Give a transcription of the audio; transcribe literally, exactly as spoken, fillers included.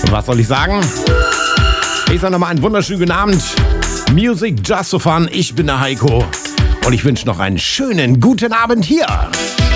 Was soll ich sagen? Ich sage nochmal einen wunderschönen guten Abend. Music Just for Fun. Ich bin der Heiko. Und ich wünsche noch einen schönen guten Abend hier.